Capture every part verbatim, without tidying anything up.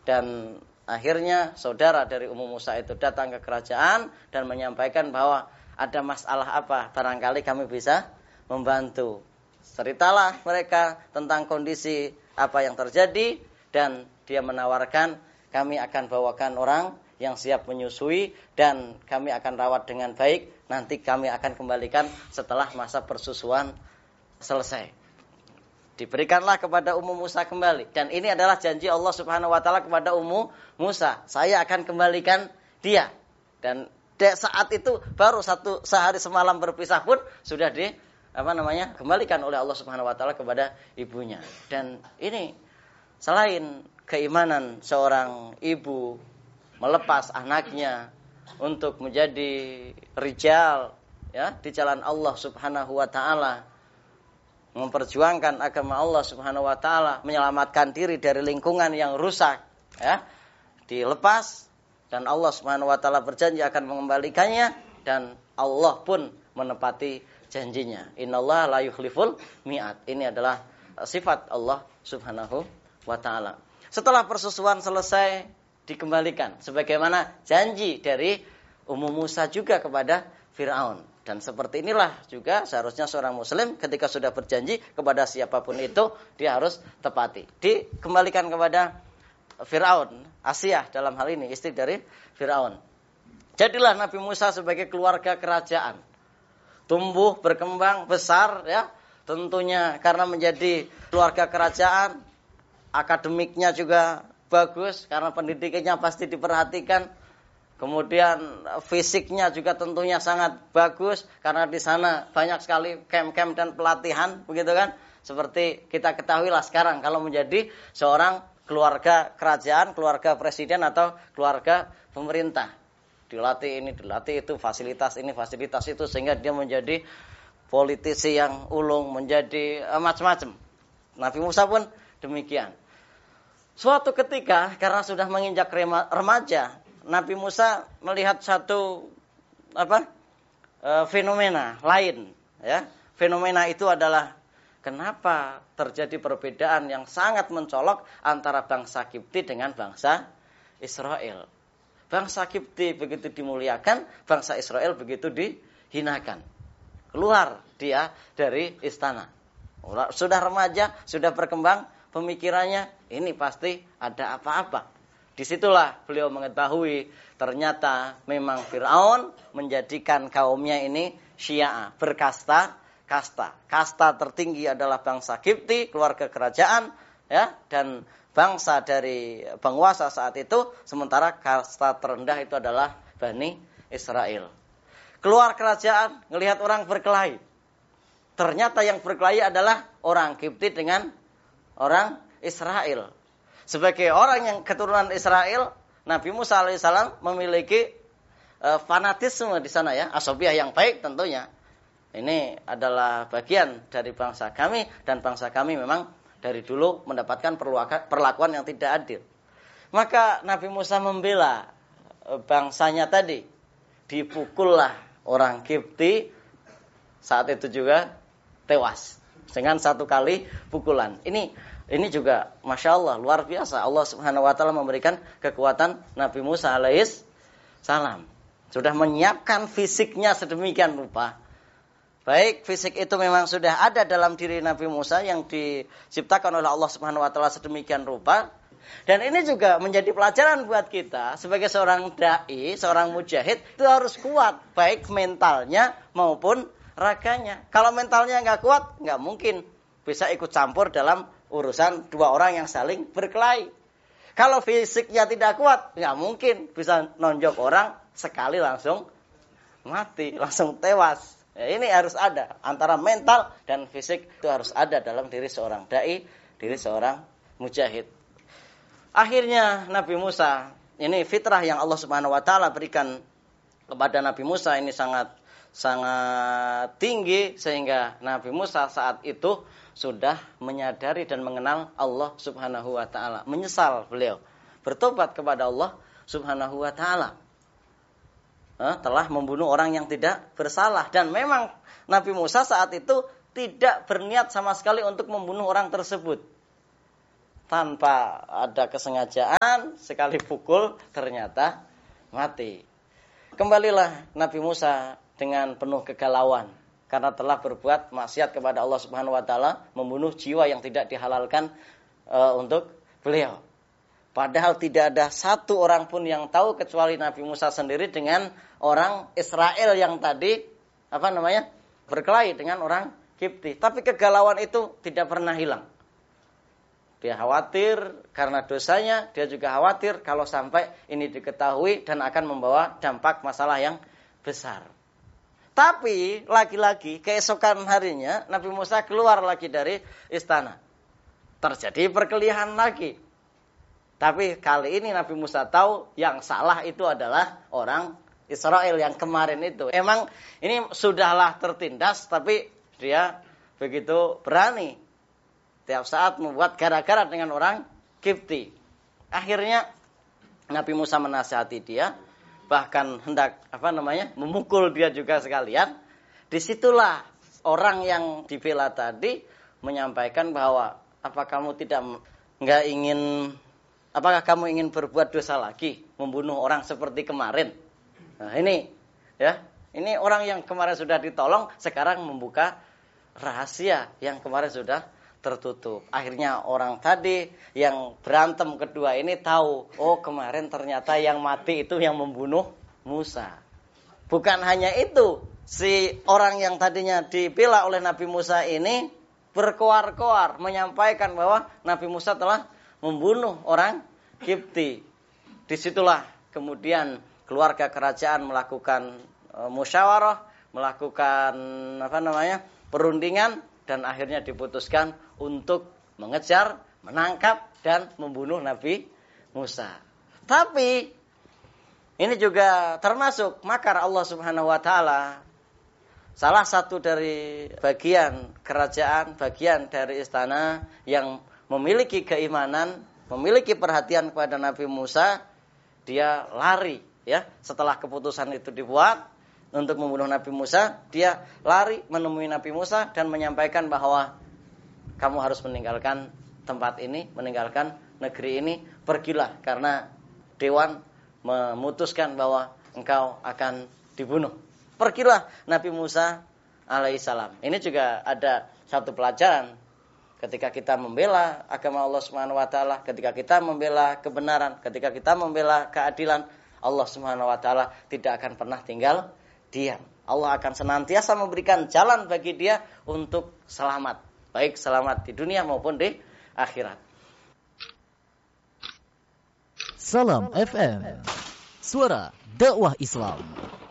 Dan akhirnya saudara dari Ummu Musa itu datang ke kerajaan dan menyampaikan bahwa ada masalah apa, barangkali kami bisa membantu. Ceritalah mereka tentang kondisi apa yang terjadi dan dia menawarkan kami akan bawakan orang yang siap menyusui dan kami akan rawat dengan baik. Nanti kami akan kembalikan setelah masa persusuan selesai. Diberikanlah kepada Ummu Musa kembali. Dan ini adalah janji Allah Subhanahu wa taala kepada Ummu Musa. Saya akan kembalikan dia. Dan saat itu baru satu sehari semalam berpisah pun sudah di apa namanya? kembalikan oleh Allah Subhanahu wa taala kepada ibunya. Dan ini selain keimanan seorang ibu melepas anaknya untuk menjadi rijal ya di jalan Allah Subhanahu wa taala, memperjuangkan agama Allah Subhanahu wa taala, menyelamatkan diri dari lingkungan yang rusak ya, dilepas dan Allah Subhanahu wa taala berjanji akan mengembalikannya dan Allah pun menepati janjinya. Innallaha la yukhliful mi'ad. Ini adalah sifat Allah Subhanahu wa taala. Setelah persusuan selesai dikembalikan sebagaimana janji dari Ummu Musa juga kepada Firaun. Dan seperti inilah juga seharusnya seorang muslim ketika sudah berjanji kepada siapapun itu dia harus tepati. Dikembalikan kepada Firaun, Asiyah dalam hal ini istri dari Firaun. Jadilah Nabi Musa sebagai keluarga kerajaan. Tumbuh, berkembang, besar ya. Tentunya karena menjadi keluarga kerajaan, akademiknya juga bagus karena pendidikannya pasti diperhatikan. Kemudian fisiknya juga tentunya sangat bagus karena di sana banyak sekali camp-camp dan pelatihan, begitu kan? Seperti kita ketahui lah sekarang kalau menjadi seorang keluarga kerajaan, keluarga presiden atau keluarga pemerintah. Dilatih ini, dilatih itu, fasilitas ini, fasilitas itu sehingga dia menjadi politisi yang ulung, menjadi uh, macam-macam. Nabi Musa pun demikian. Suatu ketika karena sudah menginjak remaja, Nabi Musa melihat satu apa e, fenomena lain ya. Fenomena itu adalah kenapa terjadi perbedaan yang sangat mencolok antara bangsa Kipti dengan bangsa Israel. Bangsa Kipti begitu dimuliakan, bangsa Israel begitu dihinakan. Keluar dia dari istana. Sudah remaja, sudah berkembang pemikirannya, ini pasti ada apa-apa. Disitulah beliau mengetahui ternyata memang Firaun menjadikan kaumnya ini Syiah, berkasta, kasta. Kasta tertinggi adalah bangsa Kipti, keluarga kerajaan, ya, dan bangsa dari penguasa saat itu, sementara kasta terendah itu adalah Bani Israel. Keluar kerajaan, ngelihat orang berkelahi. Ternyata yang berkelahi adalah orang Kipti dengan orang Israel. Sebagai orang yang keturunan Israel, Nabi Musa alaihissalam memiliki uh, fanatisme di sana ya, asobiah yang baik tentunya. Ini adalah bagian dari bangsa kami dan bangsa kami memang dari dulu mendapatkan perlakuan yang tidak adil. Maka Nabi Musa membela bangsanya tadi. Dipukullah orang Kipti, saat itu juga tewas dengan satu kali pukulan. Ini Ini juga Masya Allah luar biasa. Allah Subhanahu wa taala memberikan kekuatan Nabi Musa alaihis salam. Sudah menyiapkan fisiknya sedemikian rupa. Baik fisik itu memang sudah ada dalam diri Nabi Musa yang diciptakan oleh Allah Subhanahu wa taala sedemikian rupa. Dan ini juga menjadi pelajaran buat kita sebagai seorang dai, seorang mujahid itu harus kuat baik mentalnya maupun raganya. Kalau mentalnya nggak kuat, nggak mungkin bisa ikut campur dalam urusan dua orang yang saling berkelahi. Kalau fisiknya tidak kuat, nggak mungkin bisa nonjok orang sekali langsung mati, langsung tewas. Ya, ini harus ada antara mental dan fisik itu harus ada dalam diri seorang dai, diri seorang mujahid. Akhirnya Nabi Musa, ini fitrah yang Allah Subhanahu wa taala berikan kepada Nabi Musa ini sangat sangat tinggi sehingga Nabi Musa saat itu sudah menyadari dan mengenal Allah Subhanahu wa taala. Menyesal beliau, bertobat kepada Allah Subhanahu wa taala. Eh, telah membunuh orang yang tidak bersalah dan memang Nabi Musa saat itu tidak berniat sama sekali untuk membunuh orang tersebut. tanpa ada kesengajaan, sekali pukul ternyata mati. Kembalilah Nabi Musa dengan penuh kegalauan karena telah berbuat maksiat kepada Allah Subhanahu wa taala, membunuh jiwa yang tidak dihalalkan e, untuk beliau. Padahal tidak ada satu orang pun yang tahu kecuali Nabi Musa sendiri dengan orang Israel yang tadi apa namanya? berkelahi dengan orang Kipti. Tapi kegalauan itu tidak pernah hilang. Dia khawatir karena dosanya, dia juga khawatir kalau sampai ini diketahui dan akan membawa dampak masalah yang besar. Tapi lagi-lagi keesokan harinya Nabi Musa keluar lagi dari istana. Terjadi perkelahian lagi. Tapi kali ini Nabi Musa tahu yang salah itu adalah orang Israel yang kemarin itu. Emang ini sudahlah tertindas, tapi dia begitu berani. Tiap saat membuat gara-gara dengan orang Kipti. Akhirnya Nabi Musa menasihati dia, bahkan hendak apa namanya memukul dia juga sekalian. Disitulah orang yang dibela tadi menyampaikan bahwa apa kamu tidak nggak ingin, apakah kamu ingin berbuat dosa lagi, membunuh orang seperti kemarin? Nah ini, ya, ini orang yang kemarin sudah ditolong sekarang membuka rahasia yang kemarin sudah tertutup. Akhirnya orang tadi yang berantem kedua ini tahu, oh kemarin ternyata yang mati itu yang membunuh Musa. Bukan hanya itu, si orang yang tadinya dibela oleh Nabi Musa ini berkoar-koar menyampaikan bahwa Nabi Musa telah membunuh orang Kipti. Disitulah kemudian keluarga kerajaan melakukan e, musyawarah, melakukan apa namanya perundingan, dan akhirnya diputuskan untuk mengejar, menangkap, dan membunuh Nabi Musa. Tapi ini juga termasuk makar Allah Subhanahu wa taala. Salah satu dari bagian kerajaan, bagian dari istana yang memiliki keimanan, memiliki perhatian kepada Nabi Musa, dia lari, ya. Setelah keputusan itu dibuat untuk membunuh Nabi Musa, dia lari menemui Nabi Musa dan menyampaikan bahwa kamu harus meninggalkan tempat ini, meninggalkan negeri ini, pergilah karena dewan memutuskan bahwa engkau akan dibunuh. Pergilah Nabi Musa alaihissalam. Ini juga ada satu pelajaran ketika kita membela agama Allah Subhanahu wa taala, ketika kita membela kebenaran, ketika kita membela keadilan, Allah Subhanahu wa taala tidak akan pernah tinggal diam. Allah akan senantiasa memberikan jalan bagi dia untuk selamat, baik selamat di dunia maupun di akhirat. Salam F M, suara dakwah Islam.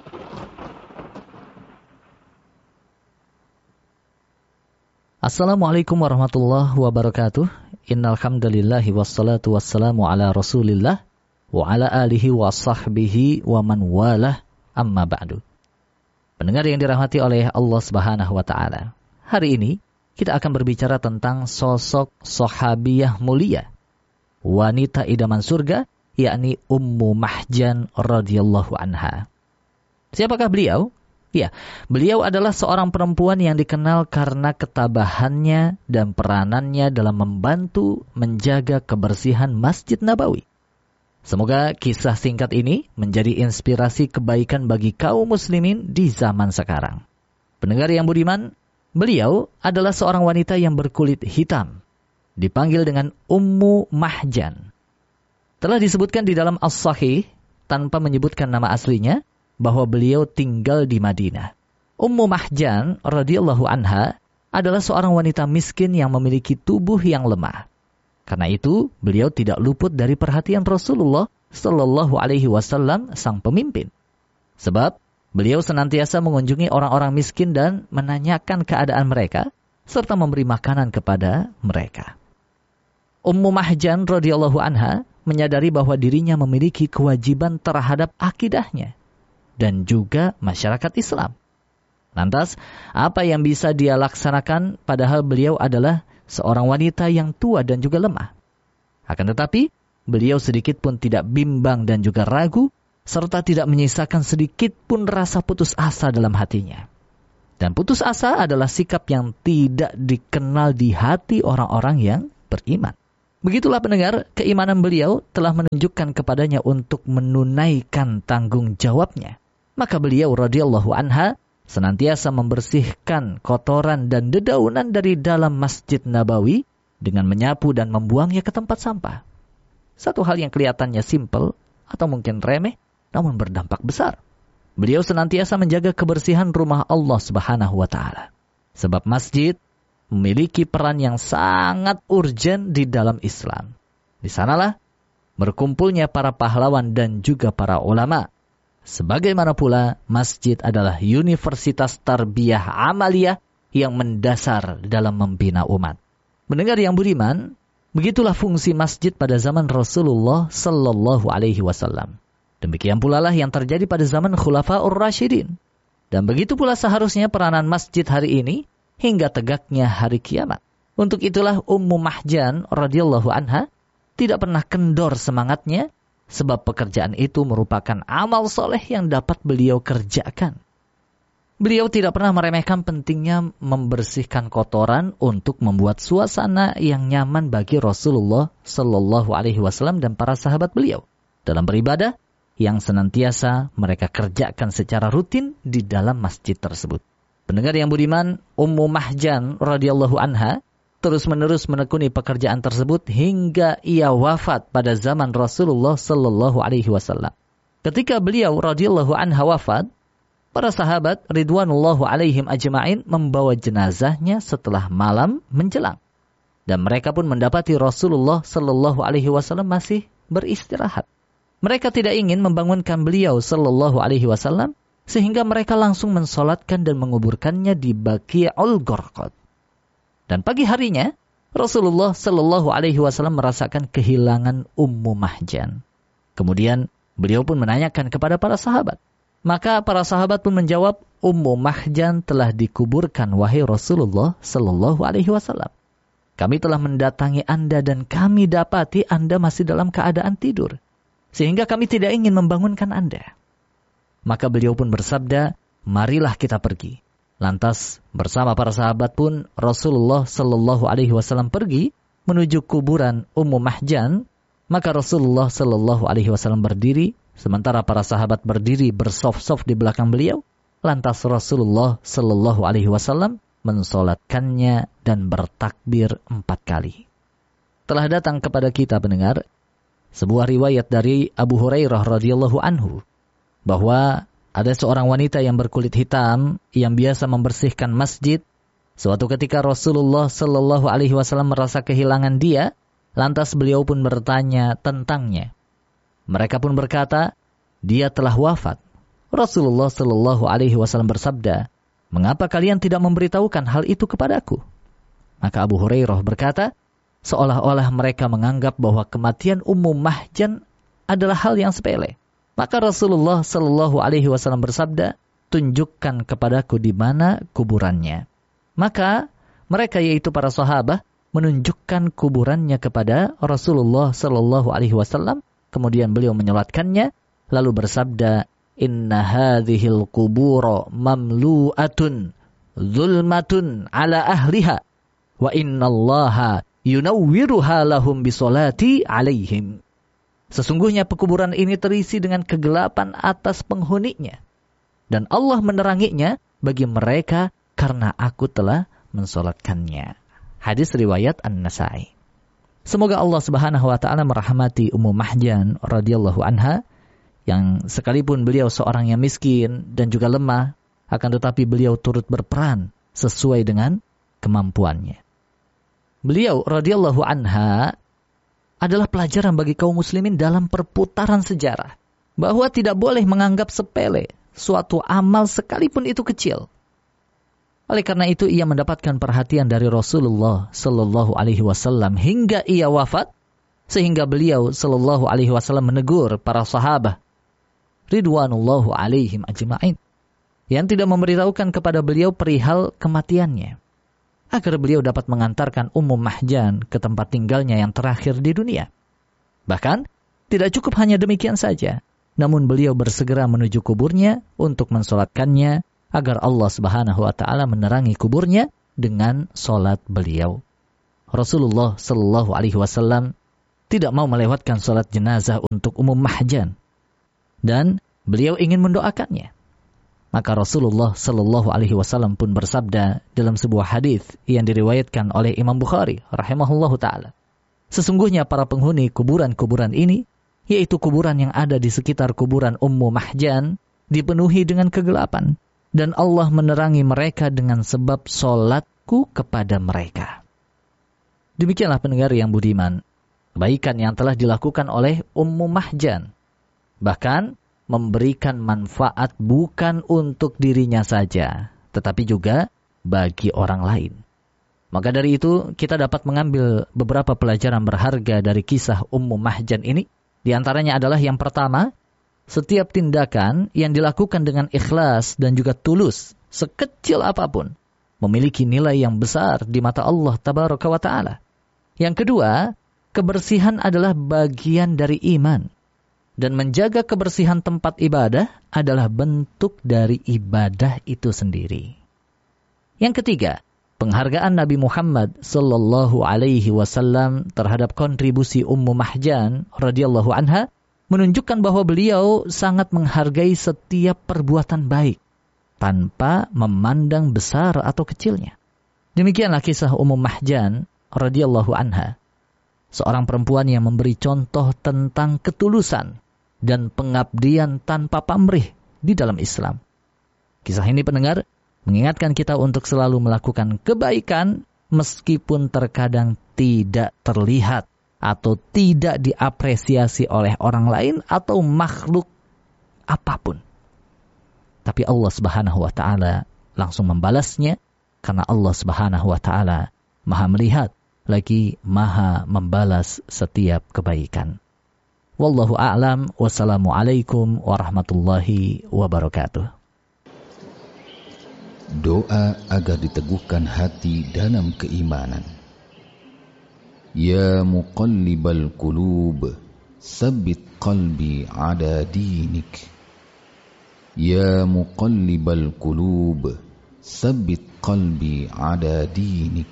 Assalamualaikum warahmatullahi wabarakatuh. Innal hamdalillahi wassalatu wassalamu ala Rasulillah wa ala alihi wa sahbihi wa man walah, amma ba'du. Pendengar yang dirahmati oleh Allah Subhanahu wa taala. Hari ini kita akan berbicara tentang sosok sahabiyah mulia, wanita idaman surga, yakni Ummu Mahjan radhiyallahu anha. Siapakah beliau? Ya, beliau adalah seorang perempuan yang dikenal karena ketabahannya dan peranannya dalam membantu menjaga kebersihan Masjid Nabawi. Semoga kisah singkat ini menjadi inspirasi kebaikan bagi kaum muslimin di zaman sekarang. Pendengar yang budiman, beliau adalah seorang wanita yang berkulit hitam, dipanggil dengan Ummu Mahjan. Telah disebutkan di dalam As-Sahih, tanpa menyebutkan nama aslinya, bahwa beliau tinggal di Madinah. Ummu Mahjan radhiyallahu anha adalah seorang wanita miskin yang memiliki tubuh yang lemah. Karena itu, beliau tidak luput dari perhatian Rasulullah Sallallahu Alaihi Wasallam, sang pemimpin. Sebab beliau senantiasa mengunjungi orang-orang miskin dan menanyakan keadaan mereka, serta memberi makanan kepada mereka. Ummu Mahjan radhiyallahu anha menyadari bahwa dirinya memiliki kewajiban terhadap akidahnya dan juga masyarakat Islam. Lantas, apa yang bisa dia laksanakan padahal beliau adalah seorang wanita yang tua dan juga lemah? Akan tetapi, beliau sedikit pun tidak bimbang dan juga ragu, serta tidak menyisakan sedikit pun rasa putus asa dalam hatinya. Dan putus asa adalah sikap yang tidak dikenal di hati orang-orang yang beriman. Begitulah pendengar, keimanan beliau telah menunjukkan kepadanya untuk menunaikan tanggung jawabnya. Maka beliau radhiyallahu anha senantiasa membersihkan kotoran dan dedaunan dari dalam Masjid Nabawi dengan menyapu dan membuangnya ke tempat sampah. Satu hal yang kelihatannya simpel atau mungkin remeh, namun berdampak besar. Beliau senantiasa menjaga kebersihan rumah Allah Subhanahu wa taala. Sebab masjid memiliki peran yang sangat urgen di dalam Islam. Di sanalah berkumpulnya para pahlawan dan juga para ulama. Sebagaimana pula masjid adalah universitas tarbiyah amaliyah yang mendasar dalam membina umat. Mendengar yang budiman, begitulah fungsi masjid pada zaman Rasulullah sallallahu alaihi wasallam. Demikian pula lah yang terjadi pada zaman Khulafaur Rasyidin. Dan begitu pula seharusnya peranan masjid hari ini hingga tegaknya hari kiamat. Untuk itulah Ummu Mahjan radhiyallahu anha tidak pernah kendor semangatnya, sebab pekerjaan itu merupakan amal soleh yang dapat beliau kerjakan. Beliau tidak pernah meremehkan pentingnya membersihkan kotoran untuk membuat suasana yang nyaman bagi Rasulullah Sallallahu Alaihi Wasallam dan para sahabat beliau dalam beribadah yang senantiasa mereka kerjakan secara rutin di dalam masjid tersebut. Pendengar yang budiman, Ummu Mahjan radhiyallahu anha terus-menerus menekuni pekerjaan tersebut hingga ia wafat pada zaman Rasulullah sallallahu alaihi wasallam. Ketika beliau radhiyallahu anha wafat, para sahabat ridwanullahu alaihim ajma'in membawa jenazahnya setelah malam menjelang. Dan mereka pun mendapati Rasulullah sallallahu alaihi wasallam masih beristirahat. Mereka tidak ingin membangunkan beliau sallallahu alaihi wasallam, sehingga mereka langsung mensolatkan dan menguburkannya di Baqi'ul Gharqad. Dan pagi harinya, Rasulullah Shallallahu Alaihi Wasallam merasakan kehilangan Ummu Mahjan. Kemudian beliau pun menanyakan kepada para sahabat. Maka para sahabat pun menjawab, Ummu Mahjan telah dikuburkan wahai Rasulullah Shallallahu Alaihi Wasallam. Kami telah mendatangi Anda dan kami dapati Anda masih dalam keadaan tidur, sehingga kami tidak ingin membangunkan Anda. Maka beliau pun bersabda, marilah kita pergi. Lantas bersama para sahabat pun Rasulullah Sallallahu Alaihi Wasallam pergi menuju kuburan Ummu Mahjan. Maka Rasulullah Sallallahu Alaihi Wasallam berdiri, sementara para sahabat berdiri bersaf-saf di belakang beliau. Lantas Rasulullah Sallallahu Alaihi Wasallam mensolatkannya dan bertakbir empat kali. Telah datang kepada kita pendengar sebuah riwayat dari Abu Hurairah radhiyallahu anhu, bahwa ada seorang wanita yang berkulit hitam yang biasa membersihkan masjid. Suatu ketika Rasulullah Sallallahu Alaihi Wasallam merasa kehilangan dia, lantas beliau pun bertanya tentangnya. Mereka pun berkata, dia telah wafat. Rasulullah Sallallahu Alaihi Wasallam bersabda, mengapa kalian tidak memberitahukan hal itu kepadaku? Maka Abu Hurairah berkata, seolah-olah mereka menganggap bahwa kematian Ummu Mahjan adalah hal yang sepele. Maka Rasulullah Shallallahu Alaihi Wasallam bersabda, tunjukkan kepadaku di mana kuburannya. Maka mereka yaitu para sahabat menunjukkan kuburannya kepada Rasulullah Shallallahu Alaihi Wasallam. Kemudian beliau menyolatkannya, lalu bersabda, inna hadhil kuburo mamlu'atun zulmatun ala ahliha wa innallaha yunawwiruha lahum bisolati alaihim. Sesungguhnya pekuburan ini terisi dengan kegelapan atas penghuninya. Dan Allah meneranginya bagi mereka karena aku telah mensolatkannya. Hadis riwayat An-Nasai. Semoga Allah Subhanahu wa taala merahmati Ummu Mahjan radhiyallahu anha, yang sekalipun beliau seorang yang miskin dan juga lemah, akan tetapi beliau turut berperan sesuai dengan kemampuannya. Beliau radhiyallahu anha adalah pelajaran bagi kaum muslimin dalam perputaran sejarah, bahwa tidak boleh menganggap sepele suatu amal sekalipun itu kecil. Oleh karena itu ia mendapatkan perhatian dari Rasulullah Sallallahu Alaihi Wasallam hingga ia wafat, sehingga beliau Sallallahu Alaihi Wasallam menegur para sahabat ridwanullahu alaihim ajma'in yang tidak memberitahukan kepada beliau perihal kematiannya, agar beliau dapat mengantarkan Ummu Mahjan ke tempat tinggalnya yang terakhir di dunia. Bahkan, tidak cukup hanya demikian saja, namun beliau bersegera menuju kuburnya untuk mensolatkannya, agar Allah Subhanahu wa taala menerangi kuburnya dengan solat beliau. Rasulullah Shallallahu Alaihi Wasallam tidak mau melewatkan sholat jenazah untuk Ummu Mahjan dan beliau ingin mendoakannya. Maka Rasulullah Shallallahu Alaihi Wasallam pun bersabda dalam sebuah hadis yang diriwayatkan oleh Imam Bukhari rahimahullahu taala, sesungguhnya para penghuni kuburan-kuburan ini, yaitu kuburan yang ada di sekitar kuburan Ummu Mahjan, dipenuhi dengan kegelapan, dan Allah menerangi mereka dengan sebab sholatku kepada mereka. Demikianlah pendengar yang budiman, kebaikan yang telah dilakukan oleh Ummu Mahjan, bahkan memberikan manfaat bukan untuk dirinya saja, tetapi juga bagi orang lain. Maka dari itu, kita dapat mengambil beberapa pelajaran berharga dari kisah Ummu Mahjan ini. Di antaranya adalah yang pertama, setiap tindakan yang dilakukan dengan ikhlas dan juga tulus, sekecil apapun, memiliki nilai yang besar di mata Allah Tabaraka wa Ta'ala. Yang kedua, kebersihan adalah bagian dari iman. Dan menjaga kebersihan tempat ibadah adalah bentuk dari ibadah itu sendiri. Yang ketiga, penghargaan Nabi Muhammad sallallahu alaihi wasallam terhadap kontribusi Ummu Mahjan radhiyallahu anha menunjukkan bahwa beliau sangat menghargai setiap perbuatan baik tanpa memandang besar atau kecilnya. Demikianlah kisah Ummu Mahjan radhiyallahu anha, seorang perempuan yang memberi contoh tentang ketulusan dan pengabdian tanpa pamrih di dalam Islam. Kisah ini pendengar mengingatkan kita untuk selalu melakukan kebaikan meskipun terkadang tidak terlihat atau tidak diapresiasi oleh orang lain atau makhluk apapun. Tapi Allah Subhanahu wa Ta'ala langsung membalasnya karena Allah Subhanahu wa Ta'ala Maha melihat lagi Maha membalas setiap kebaikan. Wallahu a'lam. Wassalamualaikum warahmatullahi wabarakatuh. Doa agar diteguhkan hati dalam keimanan. Ya muqallibal qulub, sabbit qalbi ala dinik. Ya muqallibal qulub, sabbit qalbi ala dinik.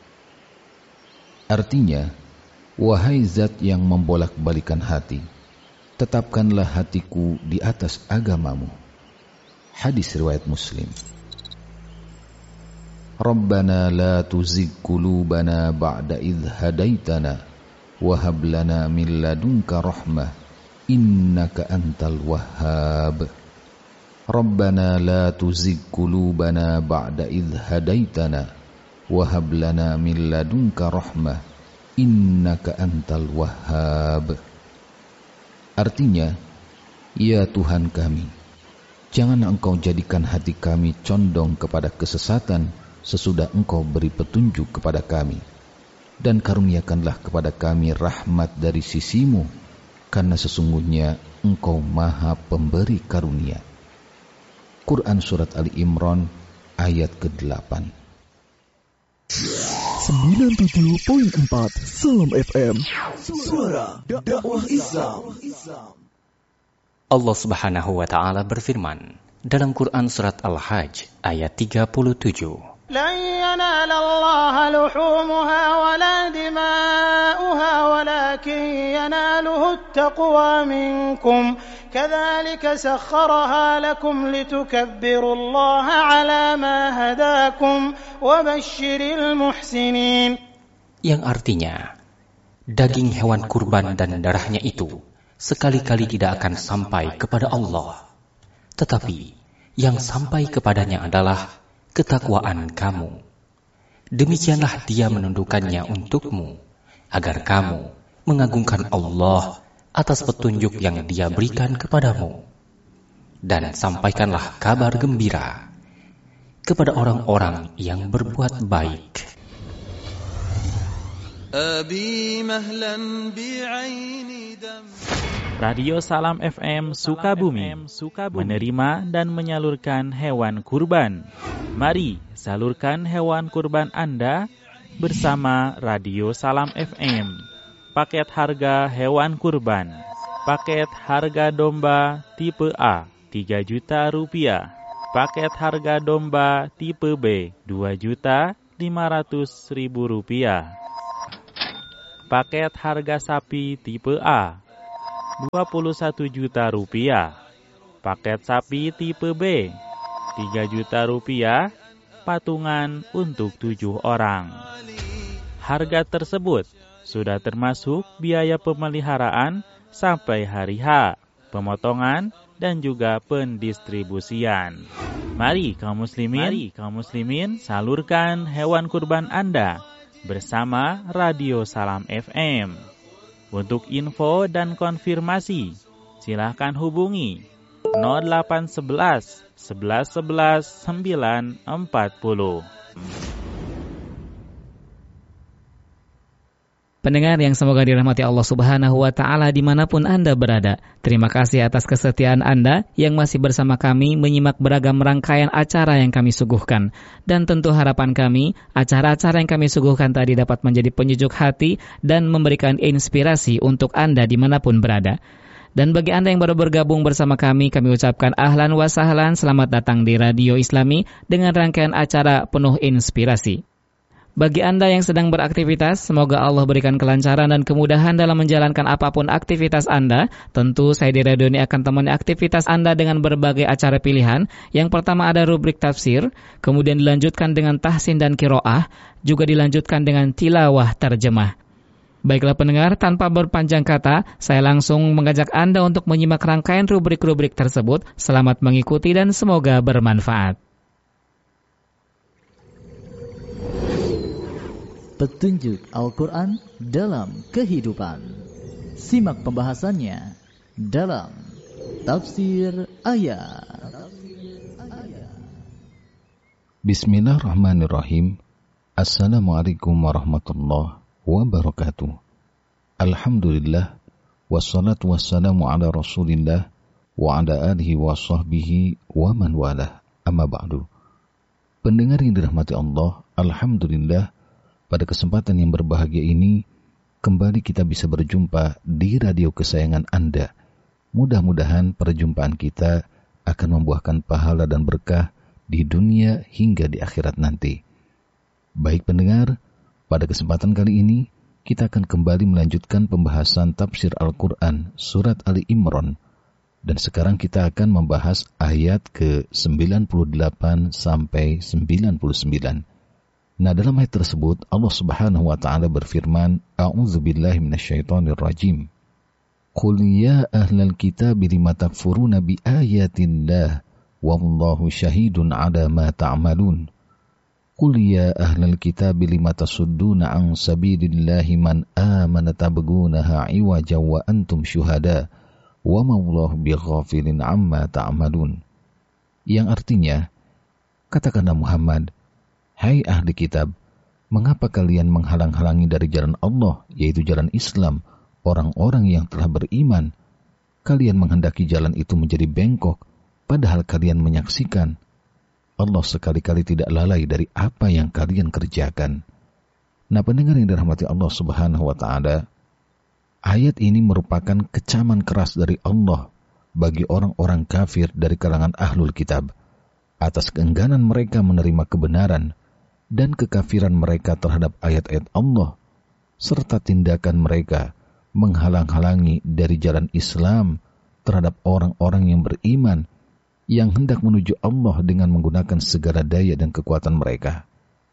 Artinya, wahai zat yang membolak-balikan hati, tetapkanlah hatiku di atas agamamu. Hadis riwayat Muslim. Rabbana la tuzigh qulubana ba'da idh hadaitana wa hab lana min ladunka rahmah innaka antal wahhab. Rabbana la tuzigh qulubana ba'da idh hadaitana wa hab lana min ladunka rahmah innaka antal wahhab. Artinya, ya Tuhan kami, jangan Engkau jadikan hati kami condong kepada kesesatan sesudah Engkau beri petunjuk kepada kami, dan karuniakanlah kepada kami rahmat dari sisimu, karena sesungguhnya Engkau Maha Pemberi karunia. Quran Surat Ali Imran ayat kedelapan. sembilan puluh tujuh koma empat Salam F M, suara dakwah Islam. Allah Subhanahu wa Ta'ala berfirman dalam Quran Surat Al-Hajj ayat tiga puluh tujuh. لن ينال الله لحومها ولا دماؤها ولكن يناله التقوى منكم كذلك سخرها لكم لتكبروا الله على ما هداكم وبشر المحسنين. Yang artinya, daging hewan kurban dan darahnya itu sekali-kali tidak akan sampai kepada Allah, tetapi yang sampai kepadanya adalah ketakwaan kamu. Demikianlah Dia menundukkannya untukmu, agar kamu mengagungkan Allah atas petunjuk yang Dia berikan kepadamu. Dan sampaikanlah kabar gembira kepada orang-orang yang berbuat baik. Radio Salam F M Sukabumi menerima dan menyalurkan hewan kurban. Mari salurkan hewan kurban Anda bersama Radio Salam F M. Paket harga hewan kurban. Paket harga domba tipe A tiga juta rupiah. Paket harga domba tipe B dua juta lima ratus ribu rupiah. paket harga sapi tipe A dua puluh satu juta rupiah. Paket sapi tipe B tiga juta rupiah, patungan untuk tujuh orang. Harga tersebut sudah termasuk biaya pemeliharaan sampai hari H, pemotongan, dan juga pendistribusian. Mari kaum muslimin, Mari kaum muslimin salurkan hewan kurban Anda bersama Radio Salam F M. Untuk info dan konfirmasi, silakan hubungi nol delapan sebelas sebelas sebelas sembilan empat puluh. Pendengar yang semoga dirahmati Allah Subhanahu wa Ta'ala dimanapun Anda berada, terima kasih atas kesetiaan Anda yang masih bersama kami menyimak beragam rangkaian acara yang kami suguhkan. Dan tentu harapan kami, acara-acara yang kami suguhkan tadi dapat menjadi penyejuk hati dan memberikan inspirasi untuk Anda dimanapun berada. Dan bagi Anda yang baru bergabung bersama kami, kami ucapkan ahlan wa sahlan, selamat datang di Radio Islami dengan rangkaian acara penuh inspirasi. Bagi Anda yang sedang beraktivitas, semoga Allah berikan kelancaran dan kemudahan dalam menjalankan apapun aktivitas Anda. Tentu saya di radio ini akan temani aktivitas Anda dengan berbagai acara pilihan. Yang pertama ada rubrik tafsir, kemudian dilanjutkan dengan tahsin dan kiroah, juga dilanjutkan dengan tilawah terjemah. Baiklah pendengar, tanpa berpanjang kata, saya langsung mengajak Anda untuk menyimak rangkaian rubrik-rubrik tersebut. Selamat mengikuti dan semoga bermanfaat. Petunjuk Al-Quran dalam kehidupan. Simak pembahasannya dalam Tafsir Ayat. Bismillahirrahmanirrahim. Assalamualaikum warahmatullahi wabarakatuh. Alhamdulillah, wassalatu wassalamu ala rasulillah wa ala alihi wa sahbihi wa man walah, amma ba'du. Pendengar yang dirahmati Allah, Alhamdulillah, pada kesempatan yang berbahagia ini, kembali kita bisa berjumpa di radio kesayangan Anda. Mudah-mudahan perjumpaan kita akan membuahkan pahala dan berkah di dunia hingga di akhirat nanti. Baik pendengar, pada kesempatan kali ini, kita akan kembali melanjutkan pembahasan tafsir Al-Quran surat Ali Imran. Dan sekarang kita akan membahas ayat ke sembilan puluh delapan sampai sembilan puluh sembilan. Nah, dalam ayat tersebut Allah Subhanahu wa taala berfirman, A'udzubillahi minasyaitonir rajim. Qul ya ahlal kitab lima takfuruna bi ayatillah wallahu syahidun 'ala ma ta'malun. Qul ya ahlal kitab lima tasudduna an sabilillahi man amana tabghunaha 'iwaja wa antum syuhada wa mawallahu bighafilin 'amma ta'malun. Yang artinya, katakanlah Muhammad, hai ahli kitab, mengapa kalian menghalang-halangi dari jalan Allah, yaitu jalan Islam, orang-orang yang telah beriman? Kalian menghendaki jalan itu menjadi bengkok, padahal kalian menyaksikan. Allah sekali-kali tidak lalai dari apa yang kalian kerjakan. Nah, pendengar yang dirahmati Allah Subhanahu wa taala, ayat ini merupakan kecaman keras dari Allah bagi orang-orang kafir dari kalangan ahlul kitab atas keengganan mereka menerima kebenaran dan kekafiran mereka terhadap ayat-ayat Allah, serta tindakan mereka menghalang-halangi dari jalan Islam terhadap orang-orang yang beriman, yang hendak menuju Allah dengan menggunakan segala daya dan kekuatan mereka.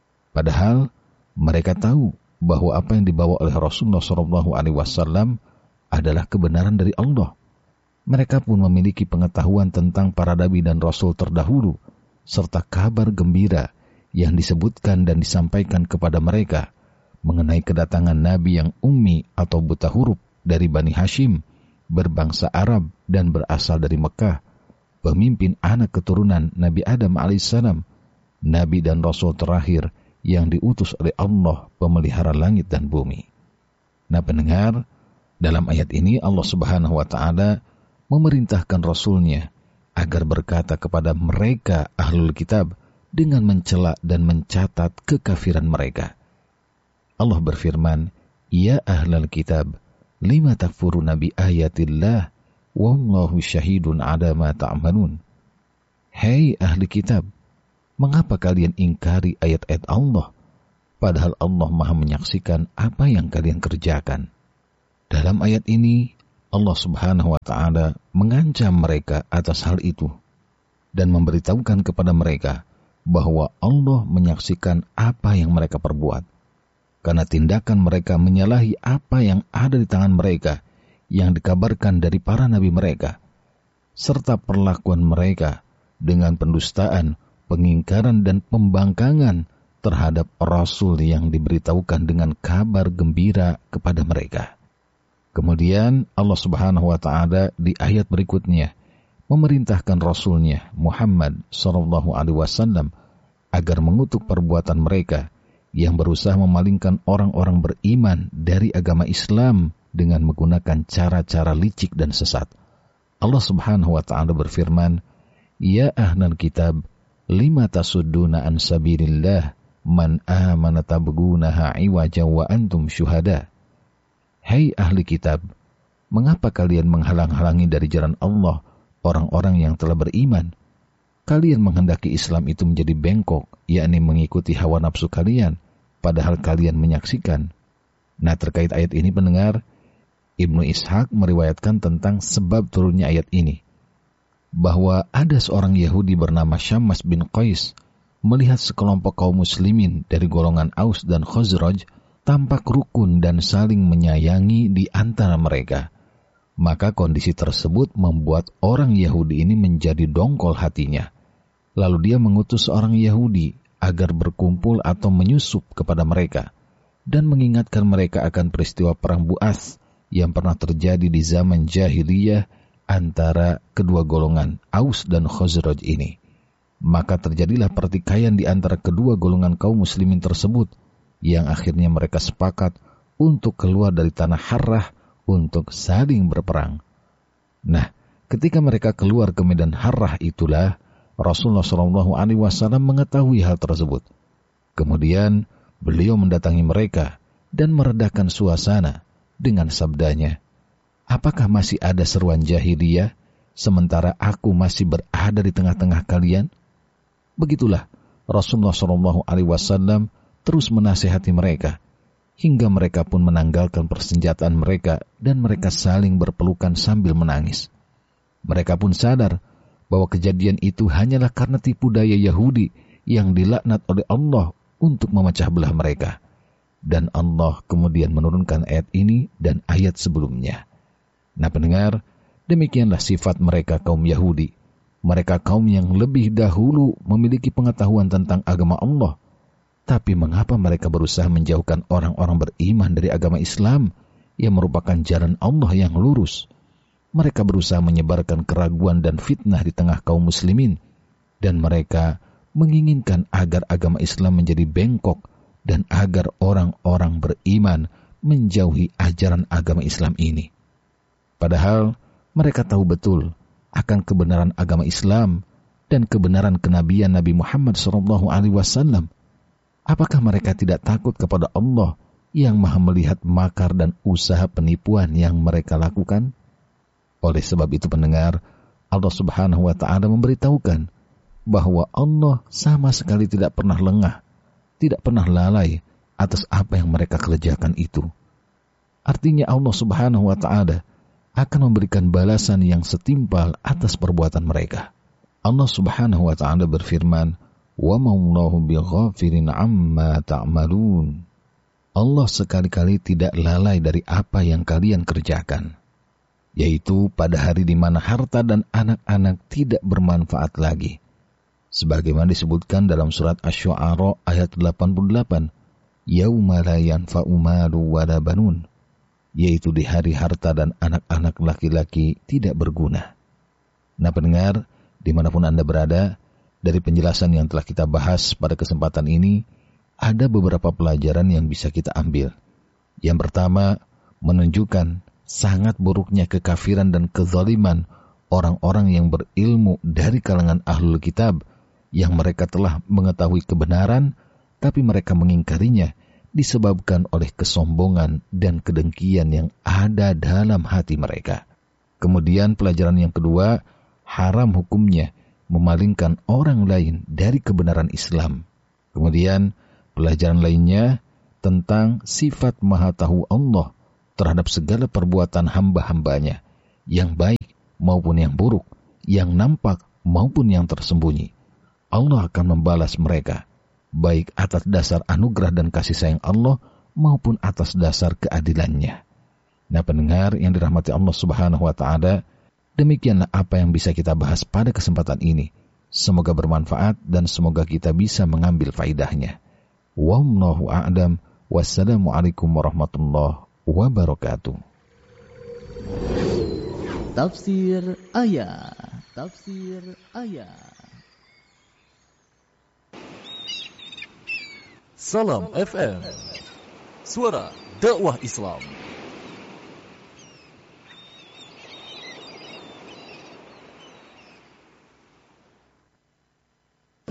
Padahal mereka tahu bahwa apa yang dibawa oleh Rasulullah shallallahu alaihi wasallam adalah kebenaran dari Allah. Mereka pun memiliki pengetahuan tentang para nabi dan rasul terdahulu, serta kabar gembira yang disebutkan dan disampaikan kepada mereka mengenai kedatangan Nabi yang ummi atau buta huruf dari Bani Hashim, berbangsa Arab dan berasal dari Mekah, pemimpin anak keturunan Nabi Adam alaihissalam, Nabi dan Rasul terakhir yang diutus oleh Allah, pemelihara langit dan bumi. Nah pendengar, dalam ayat ini Allah Subhanahu wa taala memerintahkan Rasulnya agar berkata kepada mereka ahlul kitab dengan mencela dan mencatat kekafiran mereka. Allah berfirman, Ya ahlal kitab, lima takfuruna bi ayatillah, wallahu syahidun 'ala ma ta'malun. Hei ahli kitab, mengapa kalian ingkari ayat-ayat Allah, padahal Allah Maha menyaksikan apa yang kalian kerjakan. Dalam ayat ini, Allah Subhanahu wa Ta'ala mengancam mereka atas hal itu dan memberitahukan kepada mereka bahwa Allah menyaksikan apa yang mereka perbuat, karena tindakan mereka menyalahi apa yang ada di tangan mereka yang dikabarkan dari para nabi mereka, serta perlakuan mereka dengan pendustaan, pengingkaran dan pembangkangan terhadap Rasul yang diberitahukan dengan kabar gembira kepada mereka. Kemudian Allah Subhanahu wa Ta'ala di ayat berikutnya memerintahkan Rasulnya Muhammad sallallahu alaihi wasallam agar mengutuk perbuatan mereka yang berusaha memalingkan orang-orang beriman dari agama Islam dengan menggunakan cara-cara licik dan sesat. Allah Subhanahu wa Ta'ala berfirman, "Ya ahlal kitab, lima tasudduna an sabilillah man amana tabgunaha iwaja wa antum syuhada." Hai ahli kitab, mengapa kalian menghalang-halangi dari jalan Allah orang-orang yang telah beriman? Kalian menghendaki Islam itu menjadi bengkok, yakni mengikuti hawa nafsu kalian, padahal kalian menyaksikan. Nah, terkait ayat ini pendengar, Ibnu Ishaq meriwayatkan tentang sebab turunnya ayat ini, bahwa ada seorang Yahudi bernama Syammas bin Qais melihat sekelompok kaum muslimin dari golongan Aus dan Khazraj tampak rukun dan saling menyayangi di antara mereka. Maka kondisi tersebut membuat orang Yahudi ini menjadi dongkol hatinya. Lalu dia mengutus seorang Yahudi agar berkumpul atau menyusup kepada mereka dan mengingatkan mereka akan peristiwa perang Bu'ats yang pernah terjadi di zaman jahiliyah antara kedua golongan Aus dan Khazraj ini. Maka terjadilah pertikaian di antara kedua golongan kaum muslimin tersebut, yang akhirnya mereka sepakat untuk keluar dari tanah Harrah untuk saling berperang. Nah, ketika mereka keluar ke medan Harrah itulah Rasulullah shallallahu alaihi wasallam mengetahui hal tersebut. Kemudian beliau mendatangi mereka dan meredakan suasana dengan sabdanya, "Apakah masih ada seruan jahiliyah sementara aku masih berada di tengah-tengah kalian?" Begitulah Rasulullah shallallahu alaihi wasallam terus menasihati mereka, hingga mereka pun menanggalkan persenjataan mereka dan mereka saling berpelukan sambil menangis. Mereka pun sadar bahwa kejadian itu hanyalah karena tipu daya Yahudi yang dilaknat oleh Allah untuk memecah belah mereka. Dan Allah kemudian menurunkan ayat ini dan ayat sebelumnya. Nah pendengar, demikianlah sifat mereka kaum Yahudi. Mereka kaum yang lebih dahulu memiliki pengetahuan tentang agama Allah. Tapi mengapa mereka berusaha menjauhkan orang-orang beriman dari agama Islam yang merupakan jalan Allah yang lurus? Mereka berusaha menyebarkan keraguan dan fitnah di tengah kaum muslimin, dan mereka menginginkan agar agama Islam menjadi bengkok dan agar orang-orang beriman menjauhi ajaran agama Islam ini. Padahal mereka tahu betul akan kebenaran agama Islam dan kebenaran kenabian Nabi Muhammad shallallahu alaihi wasallam. Apakah mereka tidak takut kepada Allah yang Maha melihat makar dan usaha penipuan yang mereka lakukan? Oleh sebab itu pendengar, Allah Subhanahu wa Ta'ala memberitahukan bahwa Allah sama sekali tidak pernah lengah, tidak pernah lalai atas apa yang mereka kerjakan itu. Artinya Allah Subhanahu wa Ta'ala akan memberikan balasan yang setimpal atas perbuatan mereka. Allah Subhanahu wa Ta'ala berfirman, "Wa ma'allahu bighafirin amma ta'malun." Allah sekali-kali tidak lalai dari apa yang kalian kerjakan, yaitu pada hari di mana harta dan anak-anak tidak bermanfaat lagi. Sebagaimana disebutkan dalam surat Asy-Syu'ara ayat delapan puluh delapan, "Yauma la yanfa'u malu wala banun," yaitu di hari harta dan anak-anak laki-laki tidak berguna. Nah pendengar, dimanapun Anda berada, dari penjelasan yang telah kita bahas pada kesempatan ini, ada beberapa pelajaran yang bisa kita ambil. Yang pertama, menunjukkan sangat buruknya kekafiran dan kezaliman orang-orang yang berilmu dari kalangan ahlul kitab, yang mereka telah mengetahui kebenaran, tapi mereka mengingkarinya disebabkan oleh kesombongan dan kedengkian yang ada dalam hati mereka. Kemudian pelajaran yang kedua, haram hukumnya memalingkan orang lain dari kebenaran Islam. Kemudian Pelajaran lainnya tentang sifat maha tahu Allah terhadap segala perbuatan hamba-hambanya, yang baik maupun yang buruk, yang nampak maupun yang tersembunyi. Allah akan membalas mereka, baik atas dasar anugerah dan kasih sayang Allah, maupun atas dasar keadilannya. Nah, pendengar yang dirahmati Allah Subhanahu wa Ta'ala, demikianlah apa yang bisa kita bahas pada kesempatan ini. Semoga bermanfaat dan semoga kita bisa mengambil faidahnya. Wallahu a'lam. Wassalamualaikum warahmatullahi wabarakatuh. Tafsir ayat. Tafsir ayat. Salam F M, suara dakwah Islam.